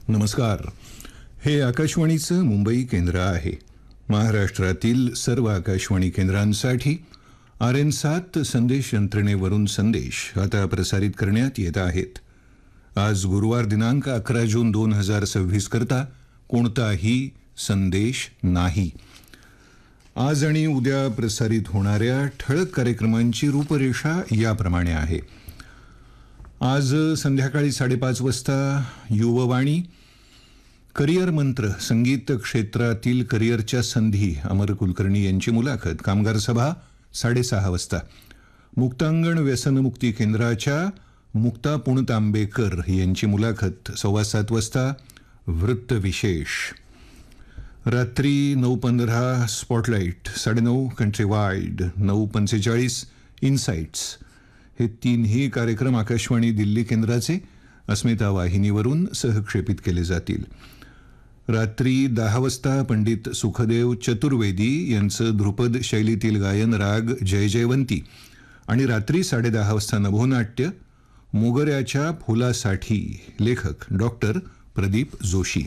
नमस्कार. हे आकाशवाणीचं मुंबई केंद्र आहे. महाराष्ट्रातील सर्व आकाशवाणी केंद्रांसाठी RN7 संदेश यंत्रणेवरून संदेश आता प्रसारित करण्यात येत आहेत. आज गुरुवार दिनांक 11 जून 2026 करता कोणताही संदेश नाही. आज आणि उद्या प्रसारित होणाऱ्या ठळक कार्यक्रमांची रूपरेषा याप्रमाणे आहे. आज संध्याकाळी 5:30 वाजता युववाणी, करिअर मंत्र, संगीत क्षेत्रातील करिअरच्या संधी, अमर कुलकर्णी यांची मुलाखत. कामगार सभा 6:30 वाजता. मुक्तांगण व्यसनमुक्ती केंद्राच्या मुक्ता पुणतांबेकर यांची मुलाखत. 7:15 वाजता वृत्त विशेष. रात्री 9:15 स्पॉटलाईट, 9:30 कंट्री वाईड, 9:45 इनसाइट्स. हे तीनही कार्यक्रम आकाशवाणी दिल्ली केंद्राचे अस्मिता वाहिनीवरून सहक्षेपित केले जातील. रात्री 10 वाजता पंडित सुखदेव चतुर्वेदी यांचं ध्रुपद शैलीतील गायन राग जय जयवंती आणि रात्री 10:30 वाजता नभोनाट्य मोगऱ्याच्या फुलासाठी, लेखक डॉक्टर प्रदीप जोशी.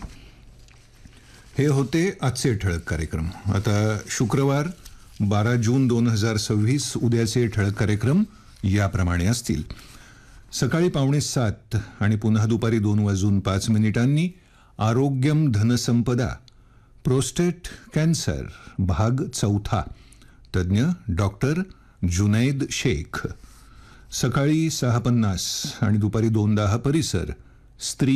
हे होते आजचे ठळक कार्यक्रम. आता शुक्रवार 12 जून 2026 उद्याचे ठळक कार्यक्रम याप्रमाणे असतील. सकाळी 6:45 आणि पुन्हा दुपारी 2:05 आरोग्यम धनसंपदा, प्रोस्टेट कॅन्सर भाग 4, तज्ज्ञ डॉक्टर जुनैद शेख. सकाळी 6:50 आणि दुपारी 2:10 परिसर, स्त्री,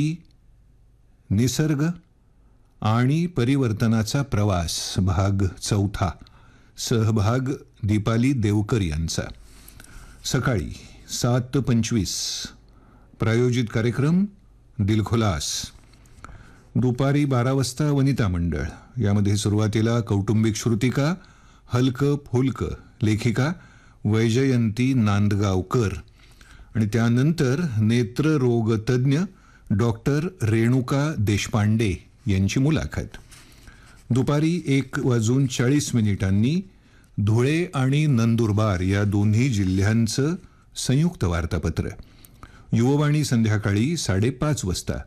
निसर्ग आणि परिवर्तनाचा प्रवास भाग 4, सहभाग दीपाली देवकर यांचा. सकाळी 7:25 प्रायोजित कार्यक्रम दिलखुलास. दुपारी 12 वाजता वनिता मंडळ. यामध्ये सुरुवातीला कौटुंबिक श्रुतिका, हलकं फुलकं, लेखिका वैजयंती नांदगावकर आणि त्यानंतर नेत्ररोग तज्ज्ञ डॉक्टर रेणुका देशपांडे यांची मुलाखत. दुपारी 1:40 धुळे आणि नंदुरबार या दोन्ही जिल्ह्यांचं संयुक्त वार्तापत्र. युववाणी संध्याकाळी 5:30 वाजता.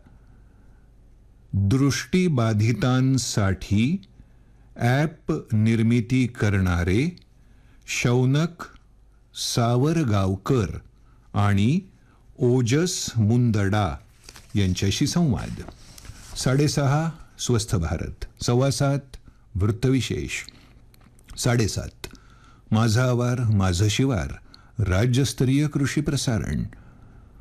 दृष्टीबाधितांसाठी ॲप निर्मिती करणारे शौनक सावरगावकर आणि ओजस मुंदडा यांच्याशी संवाद. 6:30 स्वस्थ भारत. 7:15 वृत्तविशेष. 7:30 माझा आवार माझं शिवार राज्यस्तरीय कृषी प्रसारण.